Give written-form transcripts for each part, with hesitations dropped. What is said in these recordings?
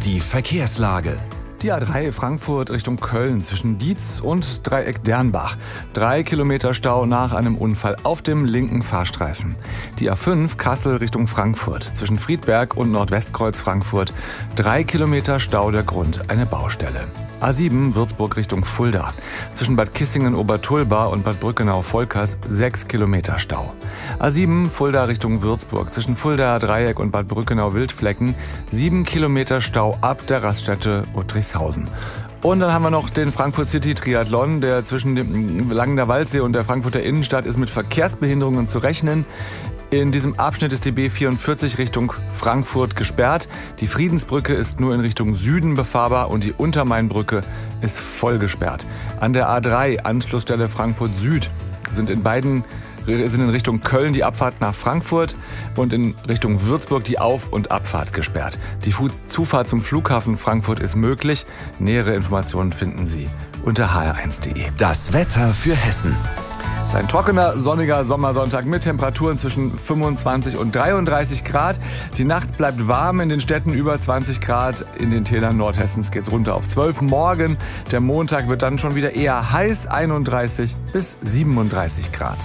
Die Verkehrslage. Die A3 Frankfurt Richtung Köln zwischen Dietz und Dreieck Dernbach. 3 Kilometer Stau nach einem Unfall auf dem linken Fahrstreifen. Die A5 Kassel Richtung Frankfurt zwischen Friedberg und Nordwestkreuz Frankfurt. 3 Kilometer Stau, der Grund eine Baustelle. A7 Würzburg Richtung Fulda. Zwischen Bad Kissingen-Obertulba und Bad Brückenau-Volkers 6 Kilometer Stau. A7 Fulda Richtung Würzburg. Zwischen Fuldaer Dreieck und Bad Brückenau-Wildflecken 7 Kilometer Stau ab der Raststätte Uttrichshausen. Und dann haben wir noch den Frankfurt City Triathlon, der zwischen dem Langener Waldsee und der Frankfurter Innenstadt ist mit Verkehrsbehinderungen zu rechnen. In diesem Abschnitt ist die B44 Richtung Frankfurt gesperrt. Die Friedensbrücke ist nur in Richtung Süden befahrbar und die Untermainbrücke ist voll gesperrt. An der A3 Anschlussstelle Frankfurt Süd sind in Richtung Köln die Abfahrt nach Frankfurt und in Richtung Würzburg die Auf- und Abfahrt gesperrt. Die Zufahrt zum Flughafen Frankfurt ist möglich. Nähere Informationen finden Sie unter hr1.de. Das Wetter für Hessen. Es ist ein trockener, sonniger Sommersonntag mit Temperaturen zwischen 25 und 33 Grad. Die Nacht bleibt warm, in den Städten über 20 Grad. In den Tälern Nordhessens geht's runter auf 12. Morgen, der Montag, wird dann schon wieder eher heiß, 31 bis 37 Grad.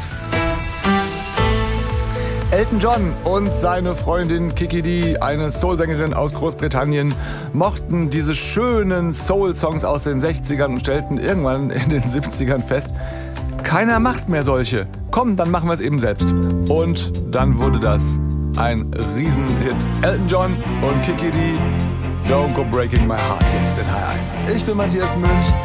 Elton John und seine Freundin Kiki Dee, eine Soul-Sängerin aus Großbritannien, mochten diese schönen Soul-Songs aus den 60ern und stellten irgendwann in den 70ern fest, keiner macht mehr solche. Komm, dann machen wir es eben selbst. Und dann wurde das ein Riesenhit. Elton John und Kiki Dee, Don't Go Breaking My Heart jetzt in HR1. Ich bin Matthias Münch.